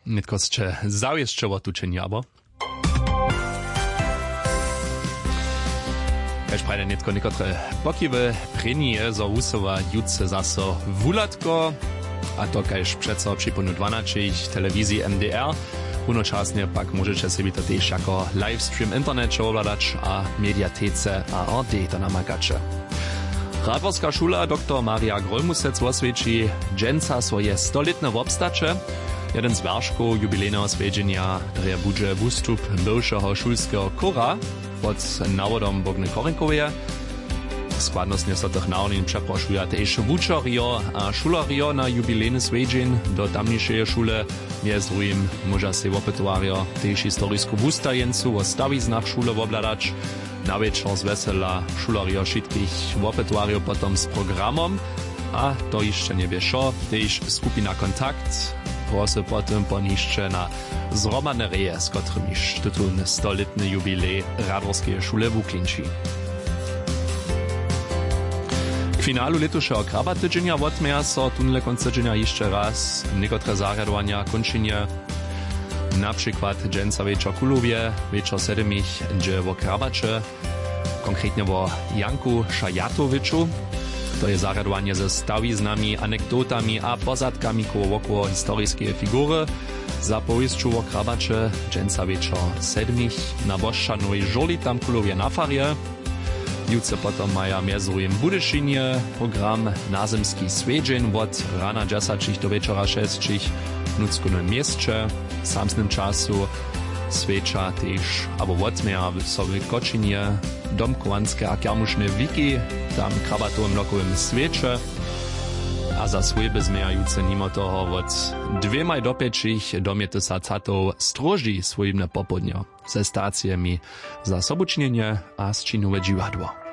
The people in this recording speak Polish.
Nitko ste zauješćovo tučenje, abo? Kaž prajde nitko nikotre pokive prenije za usova jutce zaso vulatko, a to kaž přeco připonu 12 telewizji MDR. Unočasnie pak możecie sobie to też jako livestream internet ovladač a mediatece ARD to namakače. Radworska šula dr. Maria Grolmusec osvědčí dženca svoje 100-letne wobstače. Jeden z wärškov jubilejného svedženia je budže wustup bywšeho šulského kora pod navodom Bogne Korenkowie. Składnostnie so tych navodnin przeproszuja też wučario a šulario na jubilejny svedžin do tamniejszej szule. Między drugim może se opytowario też historysku wustajencu o stawiznach szule obladać. Na wieczór z wesela szulario wszystkich opytowario potom z programom. A to jeszcze nie wiesz, też skupina Kontakt. Proszę potem poniszcze na zromadne reje, z którymiż tytuł 100-letny jubilej Radworskiej szule w Uklinci. K finalu letušeho krabatydzenia odmieja so tunle koncedżenia jeszcze raz niekotre zariadowania kończenie. Na przykład dżęca wieczor Kulowie, wieczor 7 gdzie o krabacze, konkretnie o Janku Szajatowiczu. To je zariadowanie ze stawiznami, anegdotami a pozadkami koło historijskie figury. Za powieściu o krabacze dżęca wieczor 7 na Boszczanowej żoli tam Kulowie na farie. Jutce potom maja mjezujem Budyšinie, program Nazemski svedžen od rana 10 do večera 6 v Nutskunem mjeście. W samsnym czasu svedča tež, abo odmeja sobie Kočinie, domkovanske a kermušne wiki, tam krabatovim lokovim svedče. A za svojbe zmejajúce nimo toho od 2 do 5 domjete sa catov stroží svojimne popodnjo ze stáciemi za sobučnjenje a z činové dživadło.